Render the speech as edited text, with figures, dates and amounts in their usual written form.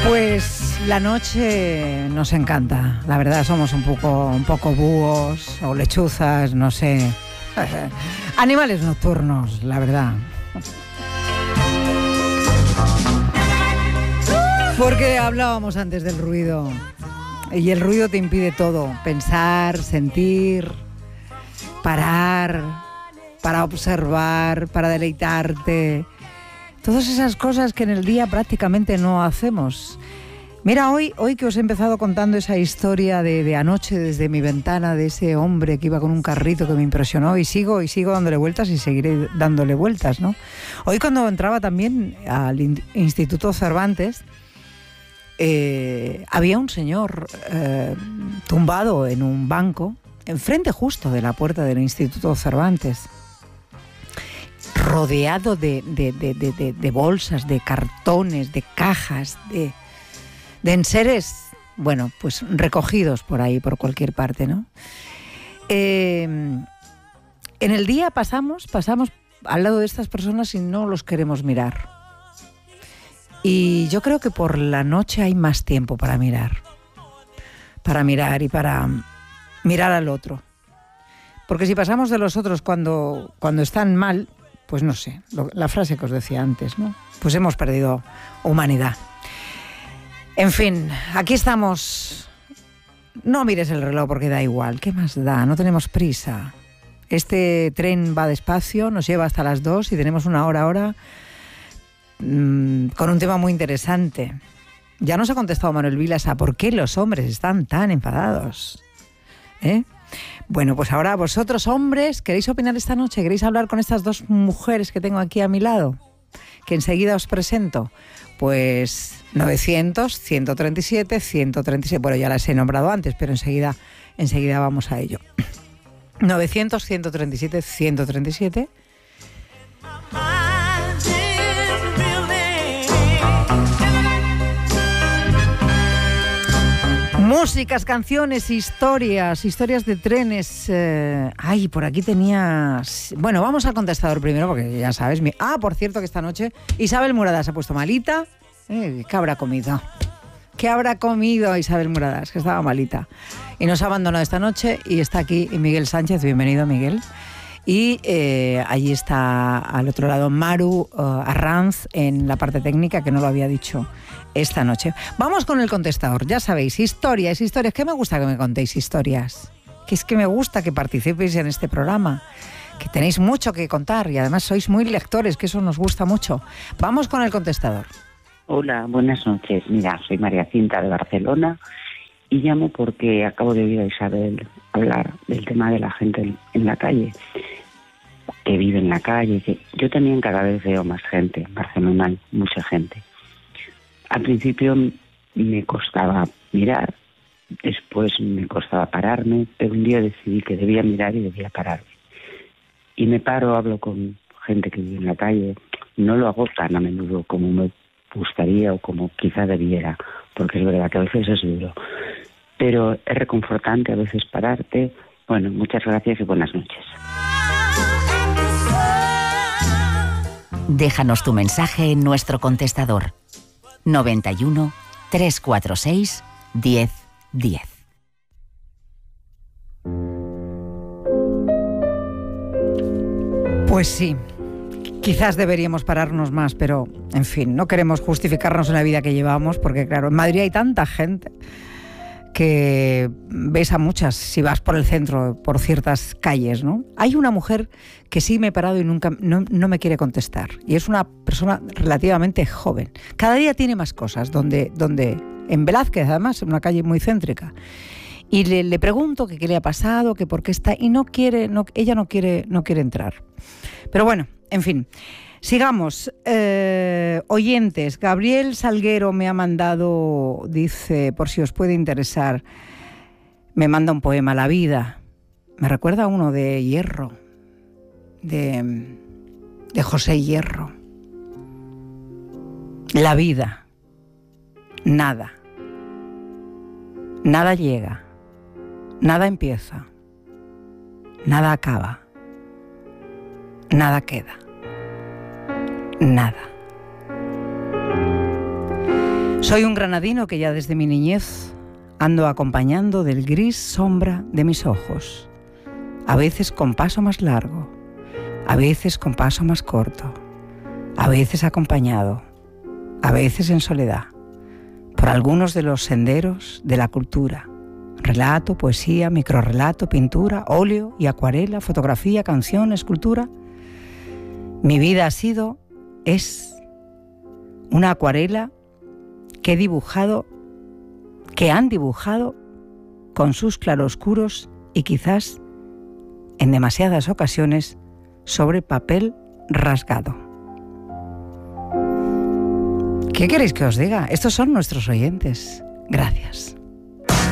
Pues la noche nos encanta, la verdad somos un poco búhos o lechuzas, no sé, animales nocturnos, la verdad. Porque hablábamos antes del ruido y el ruido te impide todo, pensar, sentir, parar, para observar, para deleitarte. Todas esas cosas que en el día prácticamente no hacemos. Mira, hoy que os he empezado contando esa historia de anoche desde mi ventana, de ese hombre que iba con un carrito que me impresionó y sigo dándole vueltas y seguiré dándole vueltas, ¿no? Hoy cuando entraba también al Instituto Cervantes, había un señor tumbado en un banco, enfrente justo de la puerta del Instituto Cervantes, rodeado de bolsas, de cartones, de cajas, de enseres, bueno, pues recogidos por ahí, por cualquier parte, ¿no? En el día pasamos al lado de estas personas y no los queremos mirar. Y yo creo que por la noche hay más tiempo para mirar y para mirar al otro. Porque si pasamos de los otros cuando están mal, pues no sé, la frase que os decía antes, ¿no? Pues hemos perdido humanidad. En fin, aquí estamos. No mires el reloj porque da igual, ¿qué más da? No tenemos prisa. Este tren va despacio, nos lleva hasta las 2 y tenemos una hora ahora con un tema muy interesante. Ya nos ha contestado Manuel Vilas a por qué los hombres están tan enfadados. Bueno, pues ahora vosotros, hombres, ¿queréis opinar esta noche? ¿Queréis hablar con estas dos mujeres que tengo aquí a mi lado? Que enseguida os presento. Pues 900-137-137. Bueno, ya las he nombrado antes, pero enseguida vamos a ello. 900-137-137. Músicas, canciones, historias de trenes. Por aquí tenías... Bueno, vamos al contestador primero, porque ya sabes... por cierto, que esta noche Isabel Muradas se ha puesto malita. ¿Qué habrá comido? ¿Qué habrá comido Isabel Muradas? Que estaba malita. Y nos ha abandonado esta noche y está aquí Miguel Sánchez. Bienvenido, Miguel. Y allí está al otro lado Maru Arranz en la parte técnica, que no lo había dicho esta noche. Vamos con el contestador, ya sabéis, historias. Que me gusta que me contéis historias, que es que me gusta que participéis en este programa, que tenéis mucho que contar y además sois muy lectores, que eso nos gusta mucho. Vamos con el contestador. Hola, buenas noches. Mira, soy María Cinta de Barcelona y llamo porque acabo de oír a Isabel hablar del tema de la gente en la calle, que vive en la calle. Que yo también cada vez veo más gente en Barcelona, mucha gente. Al principio me costaba mirar, después me costaba pararme, pero un día decidí que debía mirar y debía pararme. Y me paro, hablo con gente que vive en la calle. No lo hago tan a menudo como me gustaría o como quizá debiera, porque es verdad que a veces es duro. Pero es reconfortante a veces pararte. Bueno, muchas gracias y buenas noches. Déjanos tu mensaje en nuestro contestador. 91 346 1010. Pues sí, quizás deberíamos pararnos más, pero en fin, no queremos justificarnos en la vida que llevamos, porque claro, en Madrid hay tanta gente que ves a muchas si vas por el centro, por ciertas calles, ¿no? Hay una mujer que sí me he parado y nunca no me quiere contestar, y es una persona relativamente joven. Cada día tiene más cosas, donde en Velázquez, además, en una calle muy céntrica. Y le pregunto que qué le ha pasado, que por qué está, y ella no quiere entrar. Pero bueno, en fin. Sigamos. Oyentes, Gabriel Salguero me ha mandado, dice, por si os puede interesar, me manda un poema, La vida. Me recuerda a uno de Hierro, de José Hierro. La vida. Nada. Nada llega. Nada empieza. Nada acaba. Nada queda. Nada. Soy un granadino que ya desde mi niñez ando acompañando del gris sombra de mis ojos, a veces con paso más largo, a veces con paso más corto, a veces acompañado, a veces en soledad, por algunos de los senderos de la cultura: relato, poesía, microrrelato, pintura, óleo y acuarela, fotografía, canción, escultura. Mi vida es una acuarela que han dibujado con sus claroscuros y quizás en demasiadas ocasiones sobre papel rasgado. ¿Qué queréis que os diga? Estos son nuestros oyentes. Gracias.